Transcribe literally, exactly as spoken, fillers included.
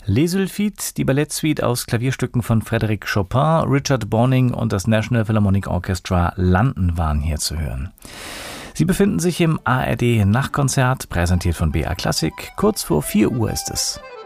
Les Sylphides, die Ballettsuite aus Klavierstücken von Frédéric Chopin, Richard Bonning und das National Philharmonic Orchestra London waren hier zu hören. Sie befinden sich im A R D Nachtkonzert, präsentiert von B A Klassik. Kurz vor vier Uhr ist es.